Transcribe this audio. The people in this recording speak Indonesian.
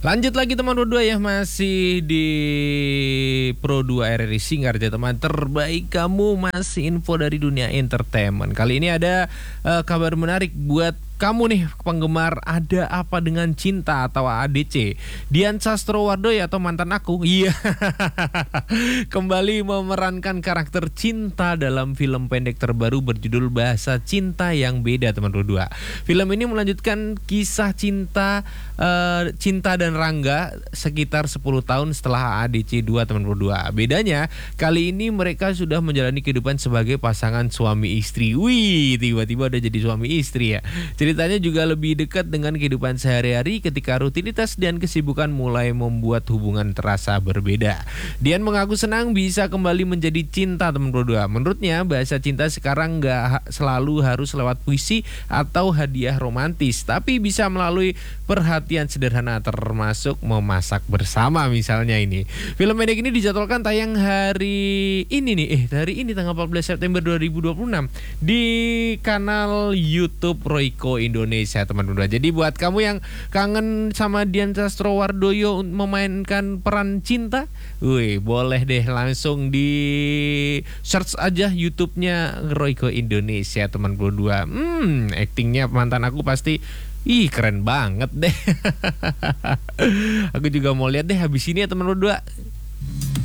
Lanjut lagi teman berdua ya, masih di Pro 2 RRI Singarja teman terbaik, kamu masih info dari dunia entertainment. Kali ini ada kabar menarik buat kamu nih penggemar Ada Apa Dengan Cinta atau ADC. Dian Sastrowardoyo atau mantan aku, iya, kembali memerankan karakter cinta dalam film pendek terbaru berjudul Bahasa Cinta Yang Beda teman berdua. Film ini melanjutkan kisah cinta Cinta dan Rangga sekitar 10 tahun setelah ADC 2 teman berdua. Bedanya kali ini mereka sudah menjalani kehidupan sebagai pasangan suami istri. Wih, tiba-tiba udah jadi suami istri ya. Ceritanya juga lebih dekat dengan kehidupan sehari-hari ketika rutinitas dan kesibukan mulai membuat hubungan terasa berbeda. Dian mengaku senang bisa kembali menjadi cinta teman berdua. Menurutnya bahasa cinta sekarang nggak selalu harus lewat puisi atau hadiah romantis, tapi bisa melalui perhatian sederhana termasuk memasak bersama misalnya ini. Film pendek ini dijadwalkan tayang hari ini nih, hari ini tanggal 14 September 2026 di kanal YouTube Royco Indonesia teman berdua. Jadi buat kamu yang kangen sama Dian Sastrowardoyo memainkan peran cinta, wih, boleh deh langsung di search aja YouTube-nya Royco Indonesia teman berdua. Aktingnya mantan aku pasti keren banget deh. Aku juga mau lihat deh habis ini ya teman berdua.